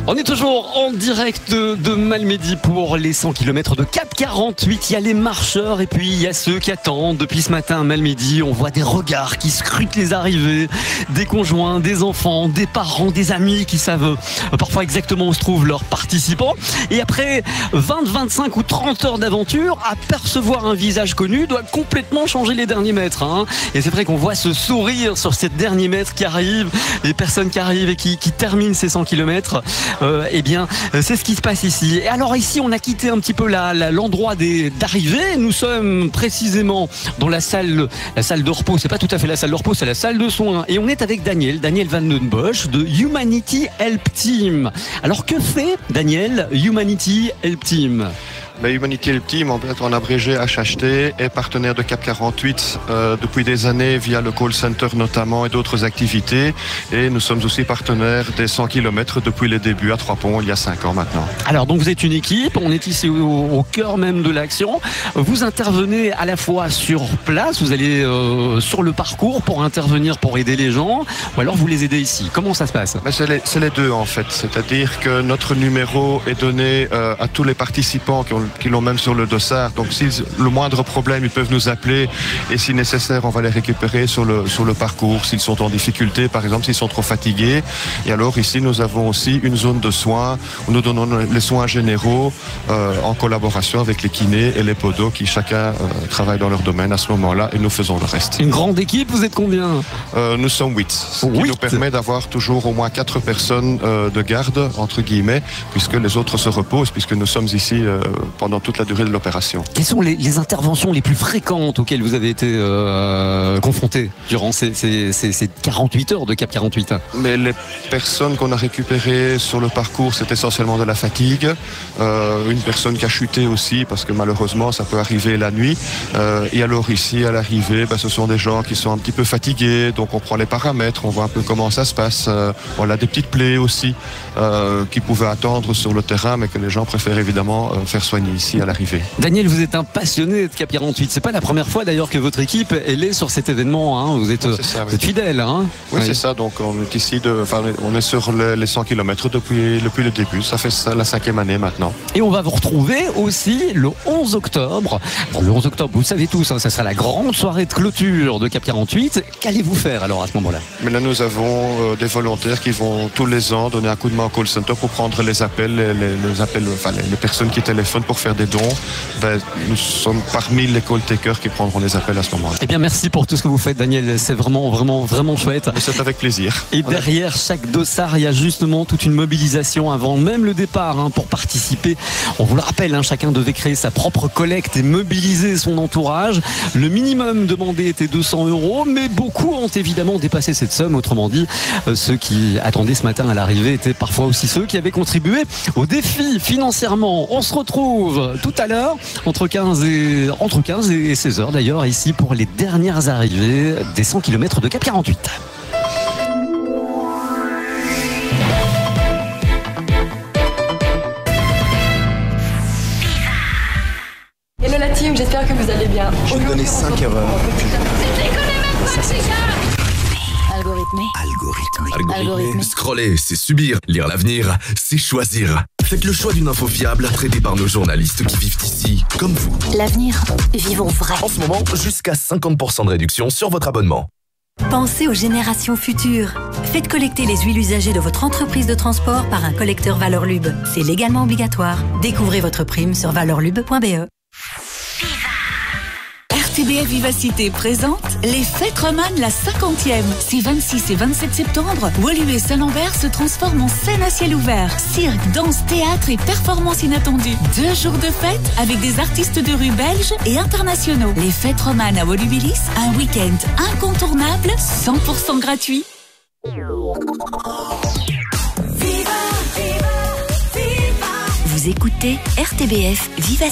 On est toujours en direct de Malmedy pour les 100 km de Cap 48. Il y a les marcheurs et puis il y a ceux qui attendent. Depuis ce matin à Malmedy, on voit des regards qui scrutent les arrivées, des conjoints, des enfants, des parents, des amis qui savent parfois exactement où se trouvent leurs participants. Et après 20, 25 ou 30 heures d'aventure, apercevoir un visage connu doit complètement changer les derniers mètres. Et c'est vrai qu'on voit ce sourire sur ces derniers mètres qui arrivent, les personnes qui arrivent et qui terminent ces 100 km. Eh bien, c'est ce qui se passe ici. Et alors ici, on a quitté un petit peu l'endroit d'arrivée. Nous sommes précisément dans la salle de repos. C'est pas tout à fait la salle de repos, c'est la salle de soins. Et on est avec Daniel Van Den Bosch de Humanity Help Team. Alors que fait Daniel, Humanity Help Team? Humanity Help Team, en abrégé HHT, est partenaire de Cap 48 depuis des années via le call center notamment et d'autres activités. Et nous sommes aussi partenaires des 100 km depuis les débuts à Trois-Ponts, il y a 5 ans maintenant. Alors donc vous êtes une équipe, on est ici au cœur même de l'action. Vous intervenez à la fois sur place, vous allez sur le parcours pour intervenir, pour aider les gens, ou alors vous les aidez ici. Comment ça se passe? C'est les deux en fait. C'est-à-dire que notre numéro est donné à tous les participants qui l'ont même sur le dossard. Donc si le moindre problème, ils peuvent nous appeler et si nécessaire, on va les récupérer sur le parcours, s'ils sont en difficulté, par exemple, s'ils sont trop fatigués. Et alors ici, nous avons aussi une zone de soins où nous donnons les soins généraux en collaboration avec les kinés et les podos qui chacun travaillent dans leur domaine à ce moment-là et nous faisons le reste. Une grande équipe, vous êtes combien? Nous sommes 8, ce qui nous permet d'avoir toujours au moins 4 personnes de garde, entre guillemets, puisque les autres se reposent, puisque nous sommes ici pendant toute la durée de l'opération. Quelles sont les interventions les plus fréquentes auxquelles vous avez été confrontés durant ces 48 heures de Cap 48? Mais les personnes qu'on a récupérées sur le parcours, c'est essentiellement de la fatigue. Une personne qui a chuté aussi, parce que malheureusement, ça peut arriver la nuit. Et alors ici, à l'arrivée, ce sont des gens qui sont un petit peu fatigués, donc on prend les paramètres, on voit un peu comment ça se passe. On a des petites plaies aussi qui pouvaient attendre sur le terrain, mais que les gens préfèrent évidemment faire soigner ici à l'arrivée. Daniel, vous êtes un passionné de Cap 48. C'est pas la première fois d'ailleurs que votre équipe est sur cet événement. Vous êtes fidèle. Oui, c'est ça. Donc on est ici, on est sur les 100 km depuis le début. Ça fait la 5e année maintenant. Et on va vous retrouver aussi le 11 octobre. Bon, le 11 octobre, vous le savez tous, ça sera la grande soirée de clôture de Cap 48. Qu'allez-vous faire alors à ce moment-là? Mais là, nous avons des volontaires qui vont tous les ans donner un coup de main au call center pour prendre les appels, les personnes qui téléphonent pour faire des dons. Nous sommes parmi les call takers qui prendront les appels à ce moment-là. Eh bien, merci pour tout ce que vous faites, Daniel. C'est vraiment, vraiment, vraiment chouette. Et c'est avec plaisir. Et derrière chaque dossard, il y a justement toute une mobilisation avant même le départ pour participer. On vous le rappelle, chacun devait créer sa propre collecte et mobiliser son entourage. Le minimum demandé était 200 €, mais beaucoup ont évidemment dépassé cette somme. Autrement dit, ceux qui attendaient ce matin à l'arrivée étaient parfois aussi ceux qui avaient contribué au défi financièrement. On se retrouve tout à l'heure entre 15 et 16 heures d'ailleurs ici pour les dernières arrivées des 100 km de Cap 48. Hello la team, j'espère que vous allez bien. Je vais donner 5 erreurs. Algorithmé. Scroller, c'est subir. Lire l'avenir, c'est choisir. Faites le choix d'une info fiable, traitée par nos journalistes qui vivent ici, comme vous. L'avenir, vivons vrai. En ce moment, jusqu'à 50% de réduction sur votre abonnement. Pensez aux générations futures. Faites collecter les huiles usagées de votre entreprise de transport par un collecteur Valorlub. C'est légalement obligatoire. Découvrez votre prime sur valorlub.be. RTBF Vivacité présente les Fêtes Romanes, la 50e. Ces 26 et 27 septembre, Woluwe et Saint-Lambert se transforment en scène à ciel ouvert. Cirque, danse, théâtre et performances inattendues. 2 jours de fête avec des artistes de rue belges et internationaux. Les Fêtes Romanes à Woluwelis, un week-end incontournable, 100% gratuit. Vous écoutez RTBF Vivacité.